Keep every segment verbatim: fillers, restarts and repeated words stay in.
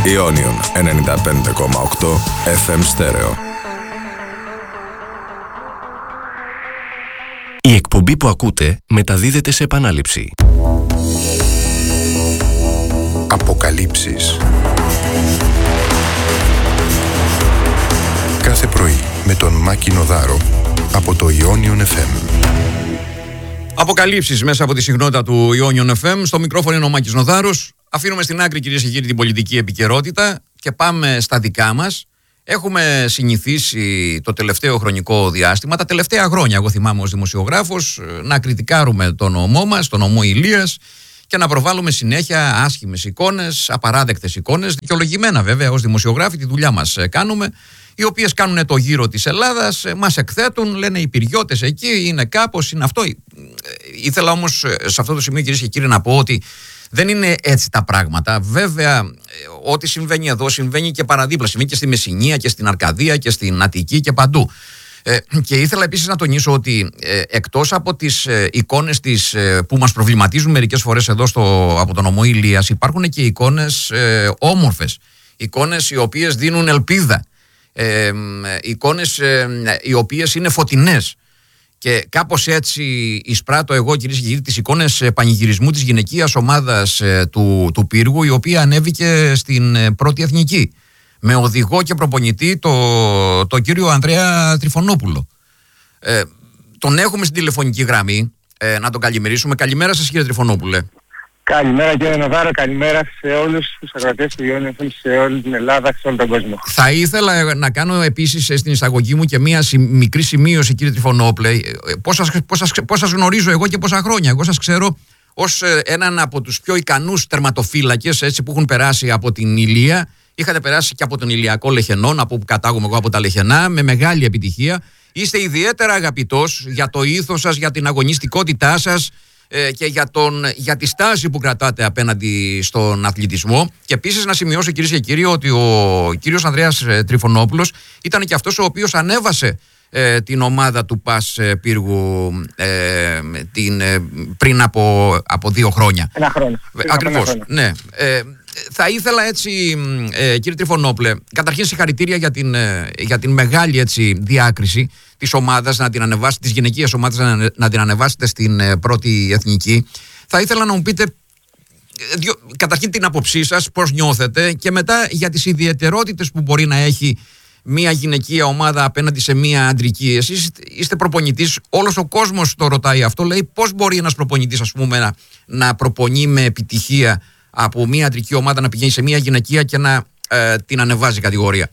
Ionion ενενήντα πέντε κόμμα οκτώ εφ εμ Στέρεο. Η εκπομπή που ακούτε μεταδίδεται σε επανάληψη. Αποκαλύψεις. Κάθε πρωί με τον Μάκη Νοδάρο από το Ionion εφ εμ. Αποκαλύψεις μέσα από τη συχνότητα του Ionion εφ εμ. Στο μικρόφωνο είναι ο Μάκης Νοδάρος. Αφήνουμε στην άκρη, κυρίες και κύριοι, την πολιτική επικαιρότητα και πάμε στα δικά μας. Έχουμε συνηθίσει το τελευταίο χρονικό διάστημα, τα τελευταία χρόνια, εγώ θυμάμαι ως δημοσιογράφος, να κριτικάρουμε τον νομό μας, τον νομό Ηλίας, και να προβάλλουμε συνέχεια άσχημες εικόνες, απαράδεκτες εικόνες, δικαιολογημένα βέβαια ως δημοσιογράφοι, τη δουλειά μας κάνουμε, οι οποίες κάνουν το γύρο της Ελλάδας, μας εκθέτουν, λένε οι πυριώτες εκεί, είναι κάπως, είναι αυτό. Ήθελα όμως σε αυτό το σημείο, κυρίες και κύριοι, να πω ότι δεν είναι έτσι τα πράγματα. Βέβαια, ό,τι συμβαίνει εδώ συμβαίνει και παραδίπλα. Συμβαίνει και στη Μεσσηνία και στην Αρκαδία και στην Αττική και παντού. Ε, και ήθελα επίσης να τονίσω ότι ε, εκτός από τις ε, εικόνες της, ε, που μας προβληματίζουν μερικές φορές εδώ στο, από τον νομό Ηλίας, υπάρχουν και εικόνες ε, όμορφες. Εικόνες οι οποίες δίνουν ελπίδα. Ε, ε, εικόνες ε, οι οποίες είναι φωτεινές. Και κάπως έτσι εισπράττω εγώ, κυρίες και κύριοι, τις εικόνες πανηγυρισμού της γυναικείας ομάδας του, του Πύργου, η οποία ανέβηκε στην πρώτη εθνική με οδηγό και προπονητή το, το κύριο Ανδρέα Τριφωνόπουλο. Ε, τον έχουμε στην τηλεφωνική γραμμή, ε, να τον καλημερίσουμε. Καλημέρα σας, κύριε Τριφωνόπουλε. Καλημέρα κύριε Νοδάρο, καλημέρα σε όλους τους αγροτές του Ionion εφ εμ, σε όλη την Ελλάδα, σε όλο τον κόσμο. Θα ήθελα να κάνω επίσης στην εισαγωγή μου και μία μικρή σημείωση, κύριε Τριφωνόπουλε. Πώς σας, πώς, σας, πώς σας γνωρίζω εγώ και πόσα χρόνια. Εγώ σας ξέρω ως έναν από τους πιο ικανούς τερματοφύλακες, έτσι, που έχουν περάσει από την Ηλία. Είχατε περάσει και από τον Ηλιακό Λεχενών, από που κατάγομαι εγώ από τα Λεχενά, με μεγάλη επιτυχία. Είστε ιδιαίτερα αγαπητός για το ήθος σας, για την αγωνιστικότητά σας και για, τον, για τη στάση που κρατάτε απέναντι στον αθλητισμό. Και επίσης να σημειώσω, κυρίες και κύριοι, ότι ο κύριος Ανδρέας Τριφωνόπουλος ήταν και αυτός ο οποίος ανέβασε ε, την ομάδα του ΠΑΣ Πύργου ε, την, ε, πριν από, από δύο χρόνια. Ένα χρόνο. Ακριβώς, ναι. Ε, θα ήθελα έτσι, ε, κύριε Τριφωνόπουλε, καταρχήν συγχαρητήρια για την, ε, για την μεγάλη έτσι, διάκριση της ομάδας, να την ανεβάσετε, της γυναικείας ομάδας να, να την ανεβάσετε στην ε, πρώτη εθνική. Θα ήθελα να μου πείτε ε, δυο, καταρχήν την άποψή σας, πώς νιώθετε, και μετά για τις ιδιαιτερότητες που μπορεί να έχει μια γυναικεία ομάδα απέναντι σε μια αντρική. Εσείς είστε προπονητής, όλος ο κόσμος το ρωτάει αυτό, λέει πώς μπορεί ένας προπονητής, ας πούμε, να, να προπονεί με επιτυχία από μια αντρική ομάδα, να πηγαίνει σε μια γυναικεία και να ε, την ανεβάζει κατηγορία.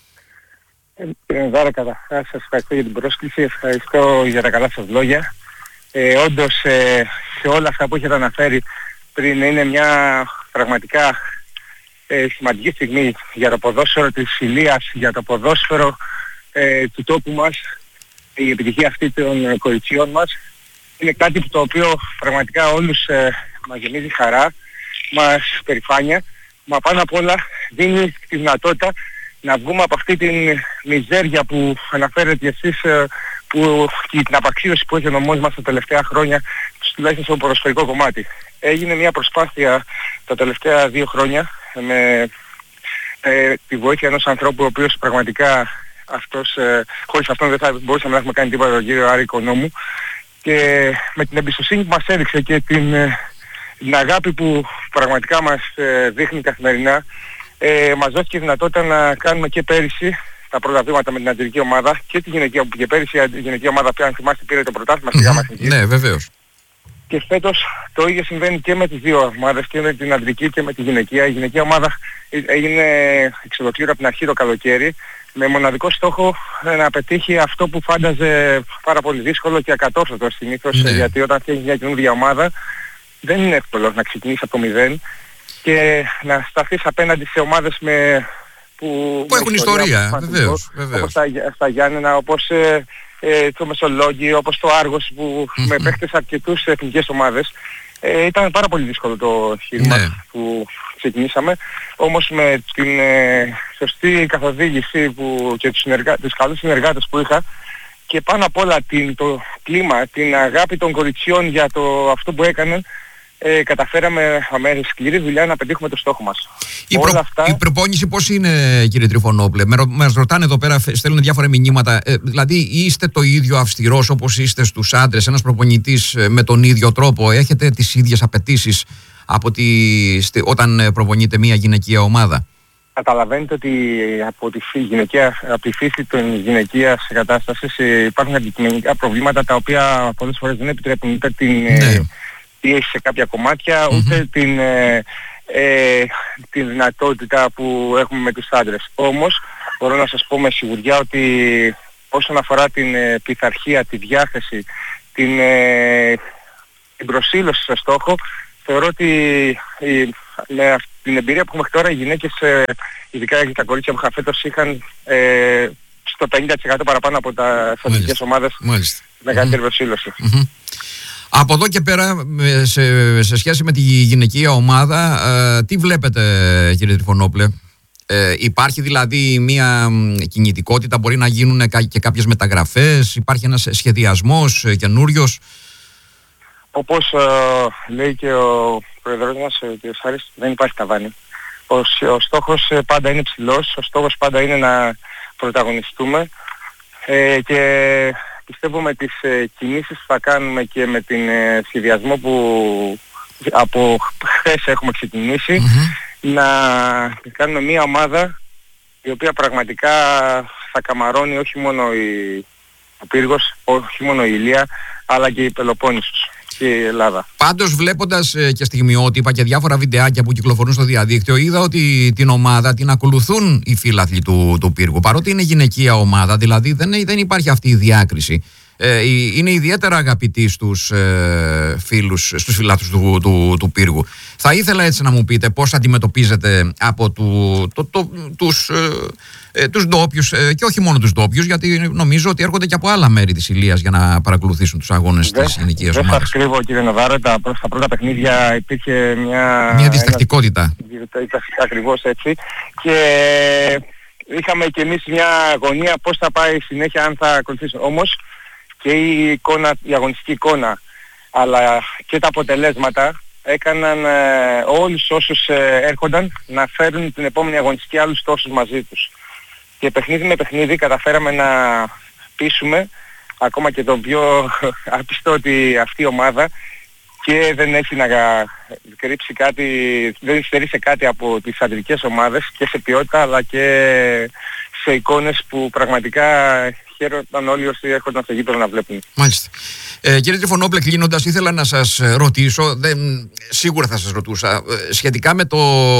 Κύριε Νοδάρο, καταρχάς σας ευχαριστώ για την πρόσκληση, ευχαριστώ για τα καλά σας λόγια. Ε, όντως ε, σε όλα αυτά που έχετε αναφέρει πριν, είναι μια πραγματικά ε, σημαντική στιγμή για το ποδόσφαιρο της Ηλίας, για το ποδόσφαιρο ε, του τόπου μας. Η επιτυχία αυτή των κοριτσιών μας είναι κάτι που το οποίο πραγματικά όλους ε, μας γεμίζει χαρά, μας περηφάνεια, μα πάνω απ' όλα δίνει τη δυνατότητα να βγούμε από αυτή την μιζέρια που αναφέρετε εσείς, που, και την απαξίωση που έχει ο νομός μας τα τελευταία χρόνια, τουλάχιστον στο ποδοσφαιρικό κομμάτι. Έγινε μια προσπάθεια τα τελευταία δύο χρόνια με ε, τη βοήθεια ενός ανθρώπου, ο οποίος πραγματικά αυτός, ε, χωρίς αυτόν δεν θα μπορούσαμε να έχουμε κάνει τίποτα, τον κύριο Άρη Οικονόμου, και με την εμπιστοσύνη που μας έδειξε και την, την αγάπη που πραγματικά μας ε, δείχνει καθημερινά, Ε, μας δόθηκε η δυνατότητα να κάνουμε και πέρυσι τα πρώτα βήματα με την αντρική ομάδα και τη γυναικεία, και πέρυσι η γυναικεία ομάδα, πια αν θυμάστε, πήρε το πρωτάθλημα στη Γάμα Εθνικής. Ναι, βεβαίως. Και φέτος το ίδιο συμβαίνει και με τις δύο ομάδες, και με την αντρική και με τη γυναικεία. Η γυναικεία ομάδα έγινε εξ ολοκλήρου από την αρχή το καλοκαίρι, με μοναδικό στόχο να πετύχει αυτό που φάνταζε πάρα πολύ δύσκολο και ακατόρθωτο συνήθως, ναι. Γιατί όταν φτιάχνει μια καινούργια ομάδα δεν είναι εύκολο να ξεκινήσει από το μηδέν και να σταθείς απέναντι σε ομάδες με, που, που έχουν ιστορία, ιστορία βεβαίως, βεβαίως. Όπως τα, στα Γιάννενα, όπως ε, ε, το Μεσολόγγι, όπως το Άργος, που mm-hmm. με παίχτες αρκετούς εθνικές ομάδες. Ε, ήταν πάρα πολύ δύσκολο το εγχείρημα ναι. που ξεκινήσαμε, όμως με την ε, σωστή καθοδήγηση που, και τους, συνεργα... τους καλούς συνεργάτες που είχα, και πάνω απ' όλα την, το κλίμα, την αγάπη των κοριτσιών για το, αυτό που έκαναν, ε, καταφέραμε με σκληρή δουλειά να πετύχουμε το στόχο μας. Η, Όλα προ... αυτά... η προπόνηση πώς είναι, κύριε Τριφωνόπουλε? Με, μας ρωτάνε εδώ πέρα, στέλνουν διάφορα μηνύματα. Ε, δηλαδή είστε το ίδιο αυστηρός όπως είστε στους άντρες, ένας προπονητής με τον ίδιο τρόπο? Έχετε τις ίδιες απαιτήσεις από τη... όταν προπονείτε μια γυναικεία ομάδα? Καταλαβαίνετε ότι από τη, γυναικεία, από τη φύση των γυναικείας κατάστασης υπάρχουν αντικειμενικά προβλήματα τα οποία πολλές φορές δεν επιτρέπουν ούτε την ναι. πίεση σε κάποια κομμάτια, mm-hmm. ούτε την, ε, ε, την δυνατότητα που έχουμε με τους άντρες. Όμως μπορώ να σας πω με σιγουριά ότι όσον αφορά την ε, πειθαρχία, τη διάθεση, την, ε, την προσήλωση στο στόχο, θεωρώ ότι ε, με αυτή την εμπειρία που έχουμε τώρα οι γυναίκες, ε, ειδικά και τα κορίτσια που είχα φέτος, είχαν ε, στο πενήντα τοις εκατό παραπάνω από τα εθνικές ομάδες μεγαλύτερη προσήλωση. Mm-hmm. Από εδώ και πέρα, σε, σε σχέση με τη γυναικεία ομάδα, ε, τι βλέπετε, κύριε Τριφωνόπουλε? Ε, υπάρχει δηλαδή μια κινητικότητα, μπορεί να γίνουν και κάποιες μεταγραφές, υπάρχει ένας σχεδιασμός ε, καινούριος? Όπως ε, λέει και ο πρόεδρος μας, ο κ. Σάρης, δεν υπάρχει ταβάνι. Ο, ο στόχος πάντα είναι ψηλός, ο στόχος πάντα είναι να πρωταγωνιστούμε ε, και πιστεύω με τις ε, κινήσεις που θα κάνουμε και με την ε, σχεδιασμό που από χθες έχουμε ξεκινήσει, mm-hmm. να κάνουμε μια ομάδα η οποία πραγματικά θα καμαρώνει όχι μόνο η, ο Πύργος, όχι μόνο η Ηλία, αλλά και η Πελοπόννησος και η Ελλάδα. Πάντως, βλέποντας ε, και στιγμιότυπα και διάφορα βιντεάκια που κυκλοφορούν στο διαδίκτυο, είδα ότι την ομάδα την ακολουθούν οι φίλαθλοι του, του Πύργου. Παρότι είναι γυναικεία ομάδα, δηλαδή δεν, δεν υπάρχει αυτή η διάκριση. Ε, είναι ιδιαίτερα αγαπητοί στους ε, φίλους, στους φιλάθλους του, του, του Πύργου. Θα ήθελα έτσι να μου πείτε πώς αντιμετωπίζετε από του, το, το, τους, ε, ε, τους ντόπιους ε, και όχι μόνο τους ντόπιους, γιατί νομίζω ότι έρχονται και από άλλα μέρη της Ηλίας για να παρακολουθήσουν τους αγώνες Δε, της γυναικείας ομάδας. ομάδας. Δεν σας κρύβω, κύριε Νοβάρο, τα, στα πρώτα παιχνίδια υπήρχε μια... Μια διστακτικότητα. Ένα, ακριβώς έτσι. Και είχαμε κι εμείς μια αγωνία πώς θα πάει συνέχεια, αν θα ακολουθήσουμε. Όμως και η, εικόνα, η αγωνιστική εικόνα αλλά και τα αποτελέσματα έκαναν ε, όλους όσους ε, έρχονταν να φέρουν την επόμενη αγωνιστική άλλους τόσους μαζί τους. Και παιχνίδι με παιχνίδι καταφέραμε να πείσουμε ακόμα και τον πιο άπιστο ότι αυτή η ομάδα και δεν έχει να κρύψει κάτι, δεν στερεί κάτι από τις αντρικές ομάδες και σε ποιότητα αλλά και σε εικόνες που πραγματικά χαίρονταν όλοι όσοι έρχονταν στο γήπεδο να βλέπουν. Μάλιστα. Ε, κύριε Τριφωνόπουλε, κλείνοντας, ήθελα να σας ρωτήσω, δεν, σίγουρα θα σας ρωτούσα, σχετικά με, το,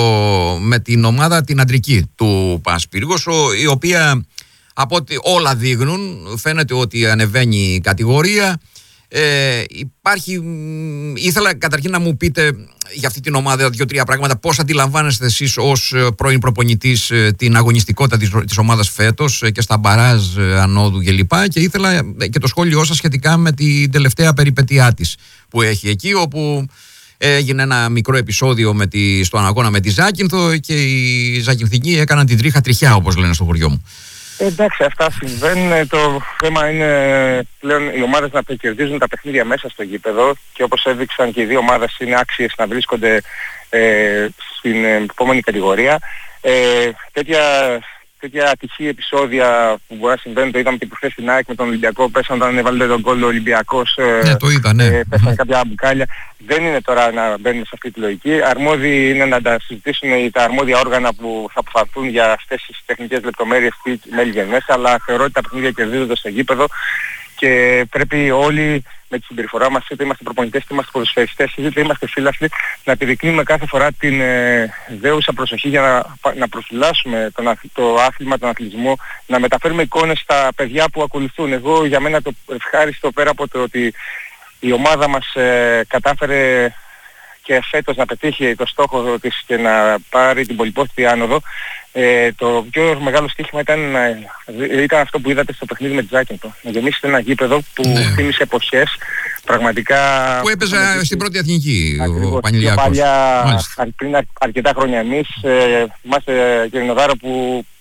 με την ομάδα την αντρική του ΠΑΣ Πύργος, η οποία από ό,τι όλα δείχνουν φαίνεται ότι ανεβαίνει η κατηγορία. Ε, υπάρχει, ήθελα καταρχήν να μου πείτε για αυτή την ομάδα δύο-τρία πράγματα. Πώς αντιλαμβάνεστε εσείς ως πρώην προπονητής την αγωνιστικότητα της, της ομάδας φέτος και στα μπαράζ ανόδου κλπ. Και, και ήθελα και το σχόλιο σας σχετικά με την τελευταία περιπέτειά της που έχει εκεί, όπου έγινε ένα μικρό επεισόδιο με τη, στον αγώνα με τη Ζάκυνθο και οι Ζακυνθικοί έκαναν την τρίχα τριχιά, όπως λένε στο χωριό μου. Εντάξει, αυτά συμβαίνουν. Το θέμα είναι πλέον οι ομάδες να κερδίζουν τα παιχνίδια μέσα στο γήπεδο και όπως έδειξαν και οι δύο ομάδες είναι άξιες να βρίσκονται ε, στην επόμενη κατηγορία. Ε, τέτοια, τέτοια ατυχή επεισόδια που μπορεί να συμβαίνουν, το είδαμε και προχθές στην ΑΕΚ με τον Ολυμπιακό, πέσαν όταν έβαλε τον γκολ ο Ολυμπιακός, ναι, το είδα, ναι. ε, πέσαν κάποια μπουκάλια. Δεν είναι τώρα να μπαίνουν σε αυτή τη λογική. Αρμόδιοι είναι να τα συζητήσουν τα αρμόδια όργανα που θα αποφανθούν για αυτές τις τεχνικές λεπτομέρειες τι μέλη μέσα, αλλά θεωρώ ότι τα παιχνίδια κερδίζονται στο γήπεδο και πρέπει όλοι με τη συμπεριφορά μας, είτε είμαστε προπονητές, είτε είμαστε ποδοσφαιριστές, είτε είμαστε φίλαθλοι, να επιδεικνύουμε κάθε φορά την ε, δέουσα προσοχή για να, να προφυλάσσουμε τον, το άθλημα, τον αθλητισμό, να μεταφέρουμε εικόνες στα παιδιά που ακολουθούν. Εγώ για μένα το ευχάριστο, πέρα από το ότι η ομάδα μας ε, κατάφερε και φέτος να πετύχει το στόχο της και να πάρει την πολυπόθητη άνοδο, ε, το πιο μεγάλο στοίχημα ήταν, ήταν αυτό που είδατε στο παιχνίδι με τη Ζάκυνθο. Να γεμίσετε ένα γήπεδο που ναι. θύμισε εποχές πραγματικά... Που έπαιζε στην στην πρώτη εθνική ακριβώς, ο Πανηλιακός. Παλιά, πριν αρ, αρκετά χρόνια εμείς, ε, είμαστε κύριε Νοδάρο που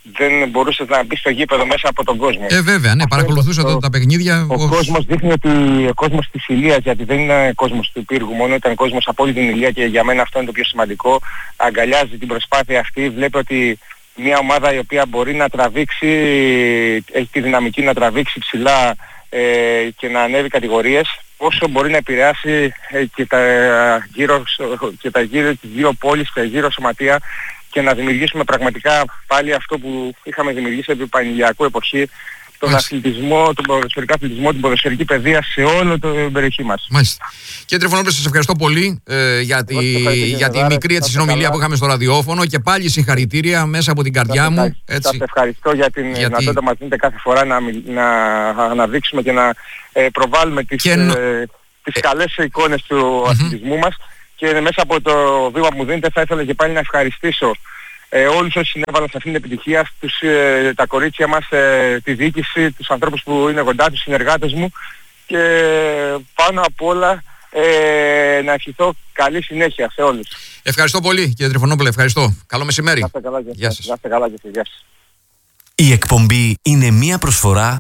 δεν μπορούσες να μπεις στο γήπεδο μέσα από τον κόσμο. Ε, βέβαια, ναι, παρακολουθούσα τότε τα παιχνίδια. Ο, ο κόσμος δείχνει ότι ο κόσμος της Ηλίας, γιατί δεν είναι κόσμος του Πύργου μόνο, ήταν κόσμος από όλη την Ηλία και για μένα αυτό είναι το πιο σημαντικό. Αγκαλιάζει την προσπάθεια αυτή, βλέπει ότι μια ομάδα η οποία μπορεί να τραβήξει, έχει τη δυναμική να τραβήξει ψηλά ε, και να ανέβει κατηγορίες, όσο μπορεί να επηρεάσει ε, και τα γύρω, και τα γύρω, τις γύρω πόλεις και τα γύρω σωματεία και να δημιουργήσουμε πραγματικά πάλι αυτό που είχαμε δημιουργήσει επί πανηγυριακού εποχή, τον αθλητισμό, τον ποδοσφαιρικό αθλητισμό, την ποδοσφαιρική παιδεία σε όλο το περιοχή μας. Μάλιστα. Κύριε Τρυφωνόπουλε, σας ευχαριστώ πολύ ε, για τη, για τη μικρή έτσι, συνομιλία που είχαμε στο ραδιόφωνο και πάλι συγχαρητήρια μέσα από την καρδιά μου. Σας ευχαριστώ για την γιατί... δυνατότητα μας δίνετε κάθε φορά να, να αναδείξουμε και να ε, προβάλλουμε τις, και... ε, τις ε... καλές εικόνες του mm-hmm. αθλητισμού μας και μέσα από το βήμα που μου δίνετε θα ήθελα και πάλι να ευχαριστήσω Ε, όλους όσοι συνέβαλαν σε αυτήν την επιτυχία, τους, ε, τα κορίτσια μας, ε, τη διοίκηση, τους ανθρώπους που είναι κοντά, τους συνεργάτες μου και πάνω απ' όλα ε, να ευχηθώ καλή συνέχεια σε όλους. Ευχαριστώ πολύ κύριε Τρυφωνόπουλε, ευχαριστώ. Καλό μεσημέρι. Να είστε καλά και γεια σας. Να είστε καλά και γεια σας. Η εκπομπή είναι μία προσφορά.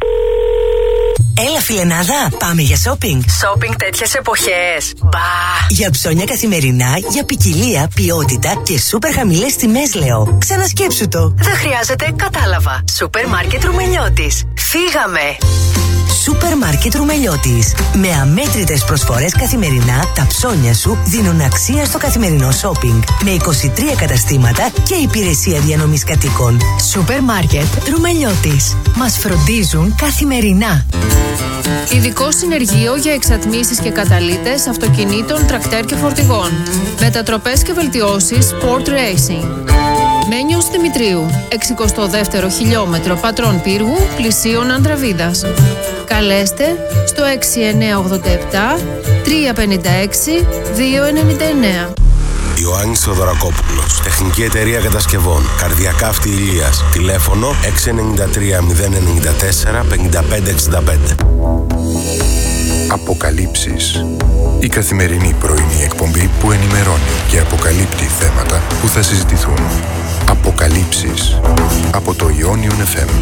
Έλα φιλενάδα, πάμε για shopping. Shopping τέτοιες εποχές. Μπα. Για ψώνια καθημερινά, για ποικιλία, ποιότητα και σούπερ χαμηλές τιμές λέω. Ξανασκέψου το. Δεν χρειάζεται, κατάλαβα. Σούπερ μάρκετ Ρουμελιώτης. Φύγαμε. Σούπερ μάρκετ Ρουμελιώτης. Με αμέτρητες προσφορές καθημερινά, τα ψώνια σου δίνουν αξία στο καθημερινό shopping. Με είκοσι τρία καταστήματα και υπηρεσία διανομής κατοίκων. Σούπερ μάρκετ Ρουμελιώτης. Μας φροντίζουν καθημερινά. Ειδικό συνεργείο για εξατμίσεις και καταλύτες αυτοκινήτων, τρακτέρ και φορτηγών. Μετατροπές και βελτιώσεις Sport Racing. Μένιος Δημητρίου, εξηκοστό δεύτερο χιλιόμετρο Πατρών Πύργου, πλησίον Ανδραβίδας. Καλέστε στο έξι εννιά ογδόντα επτά τρία πενήντα έξι δύο ενενήντα εννέα. Ιωάννης Θοδωρακόπουλος, Τεχνική Εταιρεία Κατασκευών, Καρδιακάφτη Ηλίας, τηλέφωνο έξι εννιά τρία μηδέν εννιά τέσσερα πέντε πέντε έξι πέντε. Αποκαλύψεις. Η καθημερινή πρωινή εκπομπή που ενημερώνει και αποκαλύπτει θέματα που θα συζητηθούν. Αποκαλύψεις. Από το Ιόνιον εφ εμ.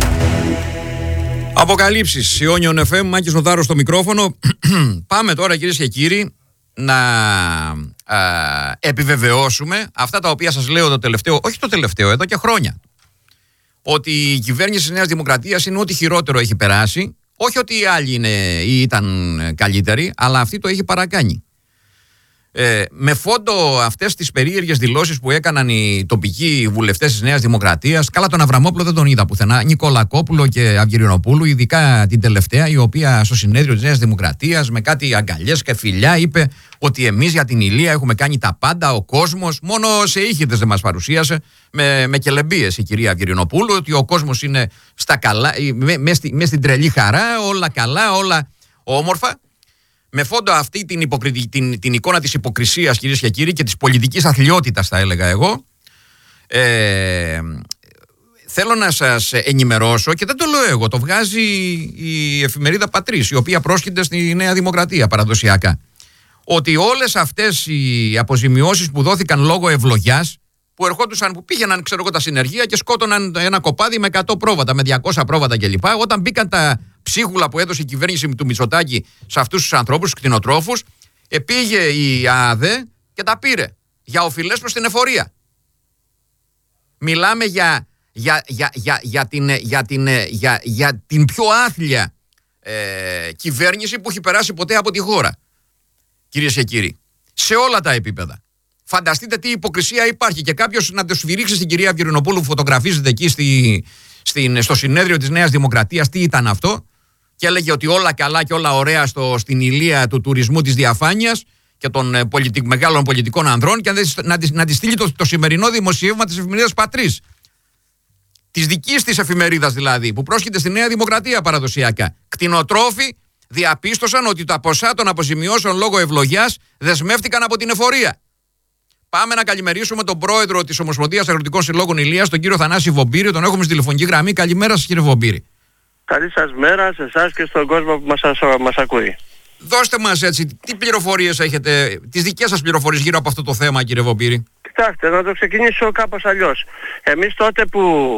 Αποκαλύψεις. Ιόνιον εφ εμ, Μάκης Νοδάρος στο μικρόφωνο. Πάμε τώρα κυρίες και κύριοι να α, επιβεβαιώσουμε αυτά τα οποία σας λέω το τελευταίο, όχι το τελευταίο, εδώ και χρόνια. Ότι η κυβέρνηση της Νέας Δημοκρατίας είναι ό,τι χειρότερο έχει περάσει. Όχι ότι οι άλλοι είναι, ή ήταν καλύτεροι, αλλά αυτή το έχει παρακάνει. Ε, με φόντο αυτές τις περίεργες δηλώσεις που έκαναν οι τοπικοί βουλευτές της Νέας Δημοκρατίας, καλά τον Αβραμόπουλο δεν τον είδα πουθενά, Νικολακόπουλο και Αυγυρινοπούλου, ειδικά την τελευταία, η οποία στο συνέδριο της Νέας Δημοκρατίας με κάτι αγκαλιές και φιλιά είπε ότι εμείς για την Ηλία έχουμε κάνει τα πάντα, ο κόσμος, μόνο σε ήχητες δεν μας παρουσίασε, με, με κελεμπίες η κυρία Αυγυρινοπούλου, ότι ο κόσμος είναι στα καλά, με, με, στη, με στην τρελή χαρά, όλα καλά, όλα όμορφα. Με φόντο αυτή την, υποκριτι... την, την εικόνα της υποκρισίας κυρίες και κύριοι και της πολιτικής αθλιότητας θα έλεγα εγώ, ε, θέλω να σας ενημερώσω και δεν το λέω εγώ, το βγάζει η εφημερίδα Πατρίς, η οποία πρόσχεται στη Νέα Δημοκρατία παραδοσιακά, ότι όλες αυτές οι αποζημιώσεις που δόθηκαν λόγω ευλογιάς, που ερχόντουσαν, που πήγαιναν ξέρω εγώ τα συνεργεία και σκότωναν ένα κοπάδι με εκατό πρόβατα, με διακόσια πρόβατα κλπ. Όταν μπήκαν τα ψίχουλα που έδωσε η κυβέρνηση του Μητσοτάκη σε αυτούς τους ανθρώπους, τους κτηνοτρόφους, πήγε η ΑΔΕ και τα πήρε για οφειλές προς την εφορία. Μιλάμε για, για, για, για, για, την, για, την, για, για την πιο άθλια ε, κυβέρνηση που έχει περάσει ποτέ από τη χώρα, κυρίες και κύριοι, σε όλα τα επίπεδα. Φανταστείτε τι υποκρισία υπάρχει και κάποιος να το σφυρίξει στην κυρία Αυγυρινοπούλου που φωτογραφίζεται εκεί στη, στην, στο συνέδριο της Νέας Δημοκρατίας τι ήταν αυτό και έλεγε ότι όλα καλά και όλα ωραία στο, στην ηλία του τουρισμού της διαφάνειας και των ε, πολιτικ, μεγάλων πολιτικών ανδρών και να, να τη στείλει το, το σημερινό δημοσίευμα της εφημερίδας Πατρίς. Της δικής της εφημερίδας δηλαδή, που πρόσκειται στη Νέα Δημοκρατία παραδοσιακά. Κτηνοτρόφοι διαπίστωσαν ότι τα ποσά των αποζημιώσεων λόγω ευλογιάς δεσμεύτηκαν από την εφορία. Πάμε να καλημερίσουμε τον πρόεδρο της Ομοσπονδίας Αγροτικών Συλλόγων Ηλίας, τον κύριο Θανάση Βομπύρη. Τον έχουμε στη τηλεφωνική γραμμή. Καλημέρα σας, κύριε Βομπύρη. Καλή σας μέρα σε εσάς και στον κόσμο που μας, μας ακούει. Δώστε μας έτσι, τι πληροφορίες έχετε, τις δικές σας πληροφορίες γύρω από αυτό το θέμα, κύριε Βομπύρη. Κοιτάξτε, να το ξεκινήσω κάπως αλλιώς. Εμείς τότε που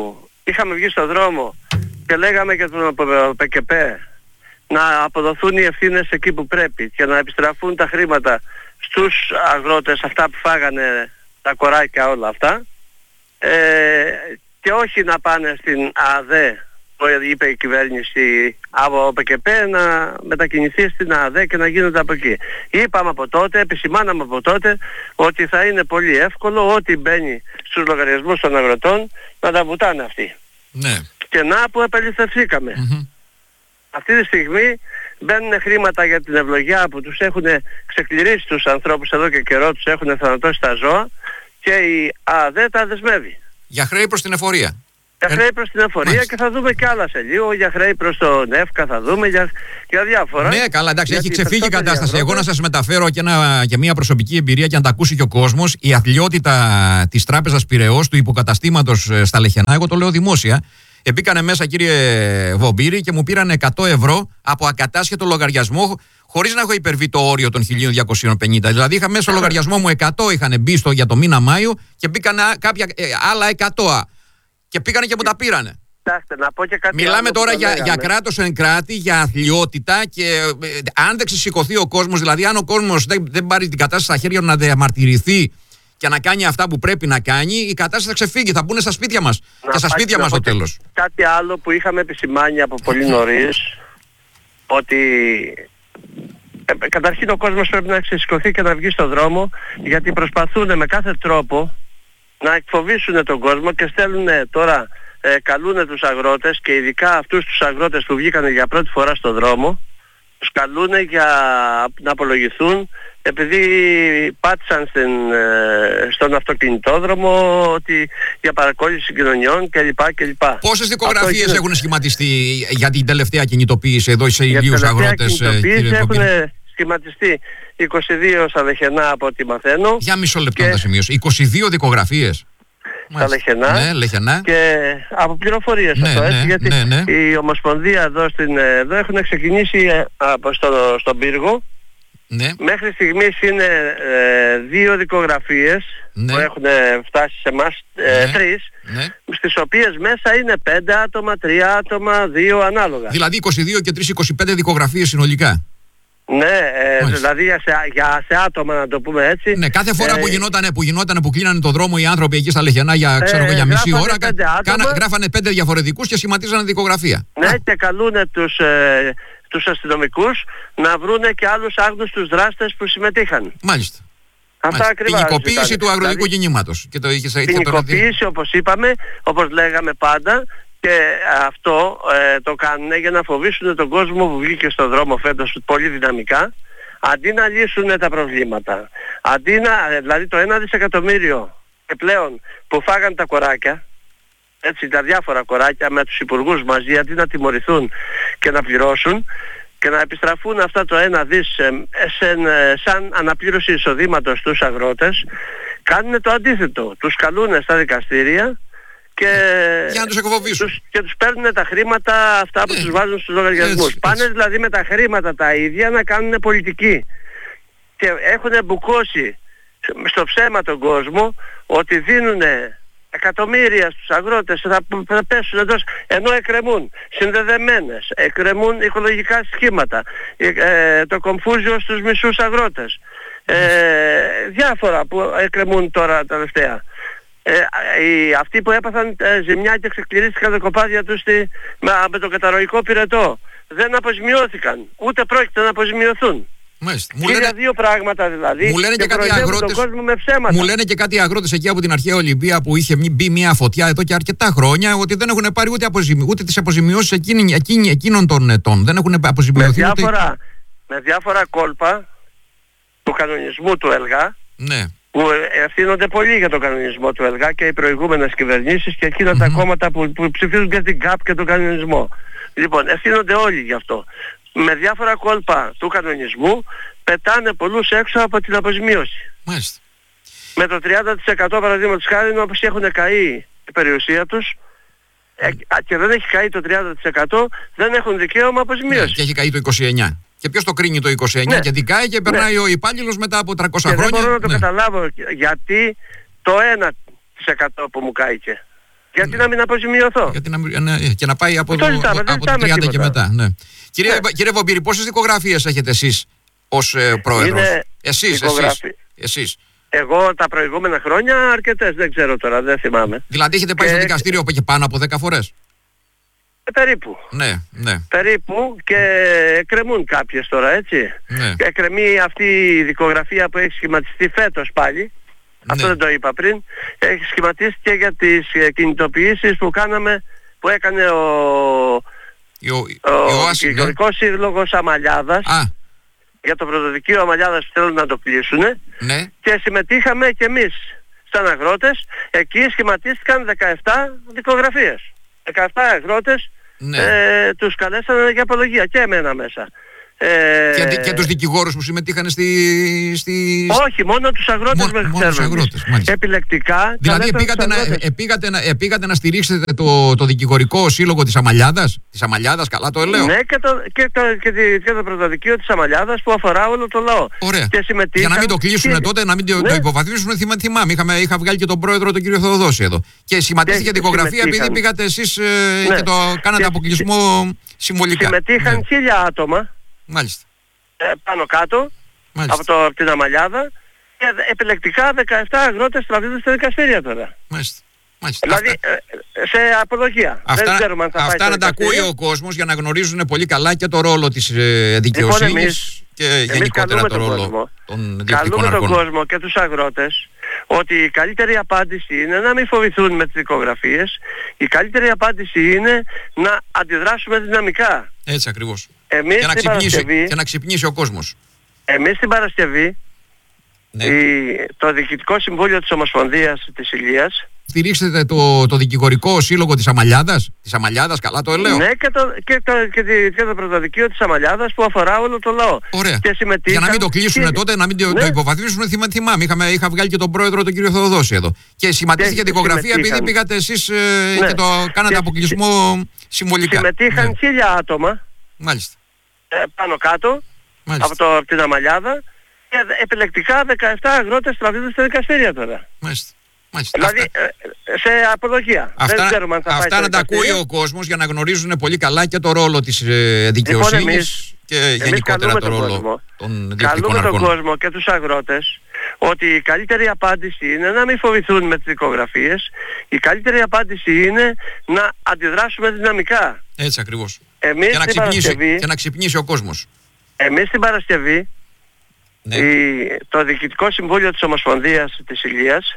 είχαμε βγει στον δρόμο και λέγαμε και τον ΠΚΠ να αποδοθούν οι ευθύνες εκεί που πρέπει και να επιστραφούν τα χρήματα στους αγρότες, αυτά που φάγανε τα κοράκια όλα αυτά, ε, και όχι να πάνε στην ΑΔΕ, που είπε η κυβέρνηση από το ΠΚΠ, να μετακινηθεί στην ΑΔΕ και να γίνονται από εκεί. Είπαμε από τότε, επισημάναμε από τότε ότι θα είναι πολύ εύκολο ό,τι μπαίνει στους λογαριασμούς των αγροτών να τα βουτάνε αυτοί. Ναι. Και να που επαληθευθήκαμε. Mm-hmm. Αυτή τη στιγμή μπαίνουν χρήματα για την ευλογιά που τους έχουν ξεκληρίσει τους ανθρώπους εδώ και καιρό, τους έχουν θανατώσει τα ζώα και η ΑΔΕ τα δεσμεύει. Για χρέη προς την εφορία. Για χρέη προς την εφορία. Μάλιστα. Και θα δούμε κι άλλα σε λίγο, για χρέη προς τον ΕΦΚΑ θα δούμε, για, για διάφορα. Ναι, καλά, εντάξει, έχει ξεφύγει η κατάσταση. Εγώ να σας μεταφέρω και, ένα, και μια προσωπική εμπειρία και να τα ακούσει και ο κόσμος. Η αθλιότητα της Τράπεζας Πειραιώς, του υποκαταστήματος στα Λεχενά, εγώ το λέω δημόσια. Μπήκανε μέσα, κύριε Βομπύρη, και μου πήραν εκατό ευρώ από ακατάσχετο λογαριασμό, χωρίς να έχω υπερβεί το όριο των χίλια διακόσια πενήντα. Δηλαδή είχα μέσα στο λογαριασμό μου εκατό, είχαν μπει στο, για το μήνα Μάιο, και μπήκαν κάποια ε, άλλα εκατό. Και πήγανε και μου τα πήρανε. Να πω και κάτι. Μιλάμε τώρα για, για κράτος εν κράτη, για αθλιότητα, και ε, αν δεν ξεσηκωθεί ο κόσμος, δηλαδή αν ο κόσμος δεν, δεν πάρει την κατάσταση στα χέρια του να διαμαρτυρηθεί και να κάνει αυτά που πρέπει να κάνει, η κατάσταση θα ξεφύγει, θα μπουν στα σπίτια μας. Να και στα σπίτια μας στο τέλος. Κάτι άλλο που είχαμε επισημάνει από πολύ νωρίς, ότι ε, καταρχήν ο κόσμος πρέπει να ξεσηκωθεί και να βγει στον δρόμο, γιατί προσπαθούν με κάθε τρόπο να εκφοβήσουν τον κόσμο και στέλνουν τώρα, ε, καλούν τους αγρότες, και ειδικά αυτούς τους αγρότες που βγήκαν για πρώτη φορά στον δρόμο, τους καλούν για να απολογηθούν επειδή πάτησαν στην, ε, στον αυτοκινητόδρομο, ότι για παρακόλληση συγκοινωνιών κλπ. κλπ. Πόσες δικογραφίες είναι... έχουν σχηματιστεί για την τελευταία κινητοποίηση εδώ σε ηλίους αγρότες, κύριε έχουν σχηματιστεί είκοσι δύο στα Λεχενά από ό,τι μαθαίνω. Για μισό λεπτό να τα σημειώσω. είκοσι δύο δικογραφίες. Στα Λεχενά. Ναι, Λεχενά. Και από πληροφορίες ναι, αυτό, έτσι, ναι, γιατί ναι, ναι. η Ομοσπονδία εδώ, στην, εδώ έχουν ξεκινήσει από στο, στον πύργο. Ναι. Μέχρι στιγμής είναι ε, δύο δικογραφίες, ναι, που έχουν φτάσει σε εμάς, ε, ναι, τρεις, ναι, στις οποίες μέσα είναι πέντε άτομα, τρία άτομα, δύο ανάλογα. Δηλαδή είκοσι δύο και τρεις, είκοσι πέντε δικογραφίες συνολικά. Ναι, ε, δηλαδή για σε, για σε άτομα, να το πούμε έτσι. Ναι, κάθε φορά ε, που γινότανε, που γινότανε, που κλείνανε το δρόμο οι άνθρωποι εκεί στα Λεχενά για, ξέρω, ε, για μισή ώρα, κάνα, γράφανε πέντε διαφορετικούς και σχηματίζανε δικογραφία. Ναι, Α. και καλούν τους, ε, τους αστυνομικούς να βρούνε και άλλους άγνωστους δράστες που συμμετείχαν. Μάλιστα. Αυτά ακριβώς. Ποινικοποίηση του αγροτικού δηλαδή, κινήματος. Ποινικοποίηση, όπως είπαμε, όπως λέγαμε πάντα. Και αυτό ε, το κάνουν για να φοβήσουν τον κόσμο που βγήκε στον δρόμο φέτος πολύ δυναμικά, αντί να λύσουν τα προβλήματα. Αντί να, δηλαδή το ένα δισεκατομμύριο πλέον που φάγαν τα κοράκια, έτσι, τα διάφορα κοράκια με τους υπουργούς μαζί, αντί να τιμωρηθούν και να πληρώσουν και να επιστραφούν αυτά το ένα δις ε, σε, ε, σαν αναπλήρωση εισοδήματος στους αγρότες, κάνουν το αντίθετο. Τους καλούν στα δικαστήρια και, για να τους εκφοβήσουν. Τους, και τους παίρνουν τα χρήματα αυτά που yeah. τους βάζουν στους λογαριασμούς. Έτσι, πάνε έτσι. Δηλαδή με τα χρήματα τα ίδια να κάνουν πολιτική. Και έχουν μπουκώσει στο ψέμα τον κόσμο ότι δίνουν εκατομμύρια στους αγρότες, θα, θα πέσουν εδώ, ενώ εκκρεμούν συνδεδεμένες, εκκρεμούν οικολογικά σχήματα, ε, το κομφούζιο στους μισούς αγρότες, ε, διάφορα που εκκρεμούν τώρα τελευταία. Ε, οι, αυτοί που έπαθαν ε, ζημιά και ξεκληρίστηκαν τα κοπάδια τους στη, με, με τον καταρροϊκό πυρετό δεν αποζημιώθηκαν, ούτε πρόκειται να αποζημιωθούν. Μάλιστα. Μου λένε δύο πράγματα δηλαδή. Μου λένε και, και κάτι αγρότες, τον κόσμο με ψέματα. Μου λένε και κάτι αγρότες εκεί από την αρχαία Ολυμπία που είχε μπει μια φωτιά εδώ και αρκετά χρόνια, ότι δεν έχουν πάρει ούτε, αποζημι... ούτε τις αποζημιώσεις εκείνη, εκείνη, εκείνων των ετών. Δεν έχουν αποζημιωθεί. Με διάφορα, ούτε... με διάφορα κόλπα του κανονισμού του ΕΛΓΑ. Ναι. Που ευθύνονται πολύ για τον κανονισμό του ΕΛΓΑ και οι προηγούμενες κυβερνήσεις και εκείνα mm-hmm. τα κόμματα που, που ψηφίζουν και στην ΚΑΠ και τον κανονισμό. Λοιπόν, ευθύνονται όλοι γι' αυτό. Με διάφορα κόλπα του κανονισμού πετάνε πολλούς έξω από την αποζημίωση. Μάλιστα. Με το τριάντα τοις εκατό παραδείγματος χάρη, όπως έχουν καεί η περιουσία τους ε, και δεν έχει καεί το τριάντα τοις εκατό, δεν έχουν δικαίωμα αποζημίωση. Ναι, και έχει καεί το είκοσι εννιά τοις εκατό. Και ποιος το κρίνει το είκοσι εννιά, ναι, και δικάει και περνάει, ναι, ο υπάλληλος μετά από τριακόσια και χρόνια. Δεν μπορώ να το, ναι, καταλάβω γιατί το ένα τοις εκατό που μου κάηκε Γιατί να μην αποζημιωθώ. Γιατί να, ναι, και να πάει από, το, ζητάμε, από το τριάντα και μετά. Ναι. Κύριε, ναι. κύριε Βομπύρη, πόσες δικογραφίες έχετε εσείς ως ε, πρόεδρος? Είναι εσείς, εσείς, εσείς. Εγώ τα προηγούμενα χρόνια αρκετές, δεν ξέρω τώρα, δεν θυμάμαι. Δηλαδή έχετε πάει και... στο δικαστήριο και πάνω από δέκα φορές? Ε, περίπου. Ναι, ναι. Περίπου, και εκκρεμούν κάποιες τώρα, έτσι. Ναι. Εκκρεμεί αυτή η δικογραφία που έχει σχηματιστεί φέτος πάλι. Ναι. Αυτό δεν το είπα πριν. Έχει σχηματίστηκε για τις κινητοποιήσεις που κάναμε, που έκανε ο, ο, ο Δικηγορικός Σύλλογος Αμαλιάδας. Α. Για το πρωτοδικείο Αμαλιάδας που θέλουν να το κλείσουν. Ναι. Και συμμετείχαμε κι εμείς σαν αγρότες. Εκεί σχηματίστηκαν δεκαεπτά δικογραφίες. δεκαεπτά αγρότες, ναι. ε, τους καλέσανε για απολογία και εμένα μέσα. Ε, και, και τους δικηγόρους που συμμετείχαν στη... στη... Όχι, μόνο τους αγρότες. Μόνο, μόνο τους αγρότες, επιλεκτικά. Δηλαδή επήγατε να, επήγατε, να, επήγατε να στηρίξετε το, το δικηγορικό σύλλογο της Αμαλιάδας. Της Αμαλιάδας, καλά το ελέω. Ναι, και το, και το, και το, και το πρωτοδικείο της Αμαλιάδας που αφορά όλο το λαό. Ωραία. Και για να μην το κλείσουν και... τότε, να μην ναι. το υποβαθμίσουν, θυμά, θυμάμαι. Είχα, είχα βγάλει και τον πρόεδρο, τον κύριο Θεοδόση εδώ. Και σχηματίστηκε δικογραφία επειδή πήγατε εσείς ναι. και το κάνατε και... αποκλεισμό συμβολικά. Συμμετείχαν ναι. χίλια άτομα. Μάλιστα. Ε, πάνω κάτω από, το, από την Αμαλιάδα, και επιλεκτικά δεκαεπτά αγρότες τραβήζουν στα δικαστήρια τώρα. Μάλιστα. Μάλιστα. Δηλαδή αυτά... σε απολογία. Αυτά, δεν ξέρουμε αν θα αυτά πάει να τα ακούει ο κόσμος για να γνωρίζουν πολύ καλά και το ρόλο της ε, δικαιοσύνης λοιπόν, εμείς, και γενικότερα το ρόλο κόσμο. των διοικητικών αρχών. Καλούμε τον κόσμο και τους αγρότες ότι η καλύτερη απάντηση είναι να μην φοβηθούν με τις δικογραφίες. Η καλύτερη απάντηση είναι να αντιδράσουμε δυναμικά. Έτσι ακριβώς. Εμείς και, να ξυπνήσει, Παρασκευή, και να ξυπνήσει ο κόσμος. Εμείς την Παρασκευή, ναι. η, το Διοικητικό Συμβούλιο της Ομοσπονδίας της Ηλίας, στηρίξετε το, το δικηγορικό σύλλογο της Αμαλιάδας. Της Αμαλιάδας, καλά το ελέω. Ναι, και το, και το, και το, και το πρωτοδικείο της Αμαλιάδας που αφορά όλο το λαό. Ωραία. Και για να μην το κλείσουν και... τότε, να μην ναι. το υποβαθμίσουν, θυμά, θυμάμαι. Είχα, είχα βγάλει και τον πρόεδρο, τον κύριο Θεοδόση εδώ. Και σχηματίστηκε δικογραφία επειδή πήγατε εσείς ε, ναι. και το κάνατε και... αποκλεισμό συμβολικά. Συμμετείχαν ναι. χίλια άτομα. Μάλιστα. Ε, πάνω κάτω από, το, από την Αμαλιάδα, και επιλεκτικά δεκαεπτά αγρότες τραβήζουν στα δικαστήρια τώρα. Μάλιστα. Μάλιστα. Δηλαδή αυτά... σε απολογία. Αυτά, δεν ξέρουμε αν θα αυτά πάει να τα ακούει ο κόσμος για να γνωρίζουν πολύ καλά και το ρόλο της ε, δικαιοσύνης λοιπόν, εμείς, και γενικότερα το ρόλο κόσμο, των διοικητικών αρχών. Καλούμε τον κόσμο και τους αγρότες ότι η καλύτερη απάντηση είναι να μην φοβηθούν με τις δικογραφίες. Η καλύτερη απάντηση είναι να αντιδράσουμε δυναμικά. Έτσι ακριβώς. Εμείς και, να ξυπνήσει, Παρασκευή, και να ξυπνήσει ο κόσμος. Εμείς την Παρασκευή, ναι. η, το Διοικητικό Συμβούλιο της Ομοσπονδίας της Ηλίας,